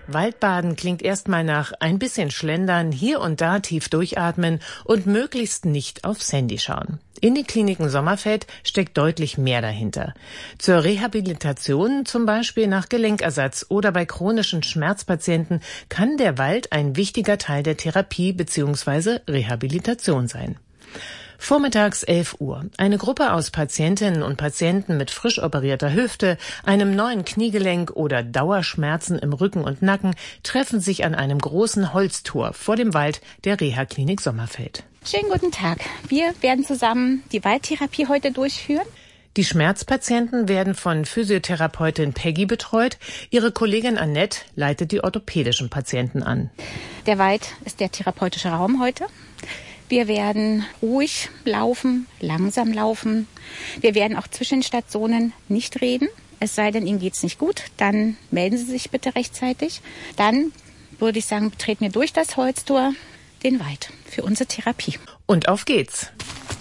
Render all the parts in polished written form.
Waldbaden klingt erstmal nach ein bisschen schlendern, hier und da tief durchatmen und möglichst nicht aufs Handy schauen. In den Kliniken Sommerfeld steckt deutlich mehr dahinter. Zur Rehabilitation, zum Beispiel nach Gelenkersatz oder bei chronischen Schmerzpatienten, kann der Wald ein wichtiger Teil der Therapie bzw. Rehabilitation sein. Vormittags 11 Uhr. Eine Gruppe aus Patientinnen und Patienten mit frisch operierter Hüfte, einem neuen Kniegelenk oder Dauerschmerzen im Rücken und Nacken treffen sich an einem großen Holztor vor dem Wald der Reha-Klinik Sommerfeld. Schönen guten Tag. Wir werden zusammen die Waldtherapie heute durchführen. Die Schmerzpatienten werden von Physiotherapeutin Peggy betreut. Ihre Kollegin Annette leitet die orthopädischen Patienten an. Der Wald ist der therapeutische Raum heute. Wir werden ruhig laufen, langsam laufen. Wir werden auch zwischen Stationen nicht reden. Es sei denn, Ihnen geht's nicht gut, dann melden Sie sich bitte rechtzeitig. Dann würde ich sagen, betreten wir durch das Holztor den Wald für unsere Therapie. Und auf geht's.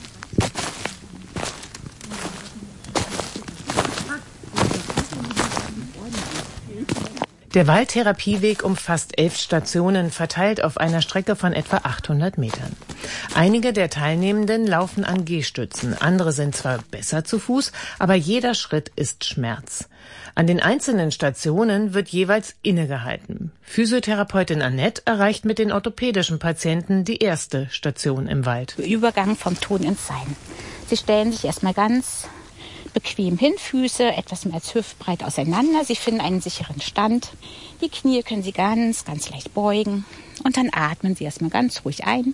Der Waldtherapieweg umfasst 11 Stationen, verteilt auf einer Strecke von etwa 800 Metern. Einige der Teilnehmenden laufen an Gehstützen, andere sind zwar besser zu Fuß, aber jeder Schritt ist Schmerz. An den einzelnen Stationen wird jeweils innegehalten. Physiotherapeutin Annette erreicht mit den orthopädischen Patienten die erste Station im Wald. Übergang vom Tun ins Sein. Sie stellen sich erstmal ganz bequem hin, Füße etwas mehr als hüftbreit auseinander. Sie finden einen sicheren Stand. Die Knie können Sie ganz leicht beugen. Und dann atmen Sie erstmal ganz ruhig ein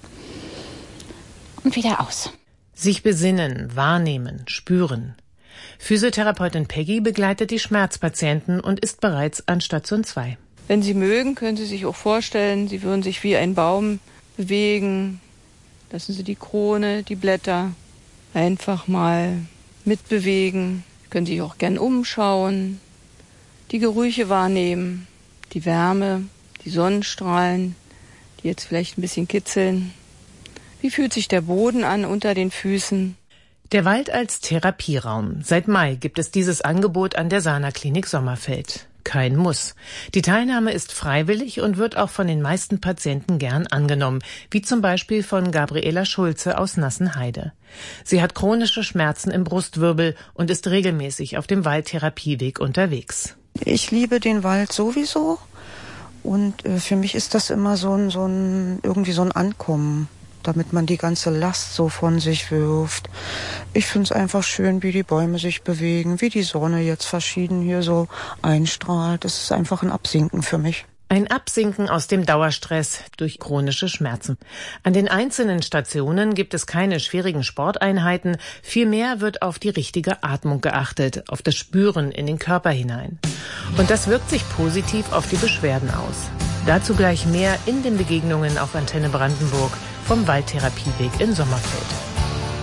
und wieder aus. Sich besinnen, wahrnehmen, spüren. Physiotherapeutin Peggy begleitet die Schmerzpatienten und ist bereits an Station 2. Wenn Sie mögen, können Sie sich auch vorstellen, Sie würden sich wie ein Baum bewegen. Lassen Sie die Krone, die Blätter einfach mal mitbewegen, können sich auch gern umschauen, die Gerüche wahrnehmen, die Wärme, die Sonnenstrahlen, die jetzt vielleicht ein bisschen kitzeln. Wie fühlt sich der Boden an unter den Füßen? Der Wald als Therapieraum. Seit Mai gibt es dieses Angebot an der Sana-Klinik Sommerfeld. Kein Muss. Die Teilnahme ist freiwillig und wird auch von den meisten Patienten gern angenommen, wie zum Beispiel von Gabriela Schulze aus Nassenheide. Sie hat chronische Schmerzen im Brustwirbel und ist regelmäßig auf dem Waldtherapieweg unterwegs. Ich liebe den Wald sowieso und für mich ist das immer irgendwie so ein Ankommen, damit man die ganze Last so von sich wirft. Ich finde es einfach schön, wie die Bäume sich bewegen, wie die Sonne jetzt verschieden hier so einstrahlt. Das ist einfach ein Absinken für mich. Ein Absinken aus dem Dauerstress durch chronische Schmerzen. An den einzelnen Stationen gibt es keine schwierigen Sporteinheiten. Vielmehr wird auf die richtige Atmung geachtet, auf das Spüren in den Körper hinein. Und das wirkt sich positiv auf die Beschwerden aus. Dazu gleich mehr in den Begegnungen auf Antenne Brandenburg vom Waldtherapieweg in Sommerfeld.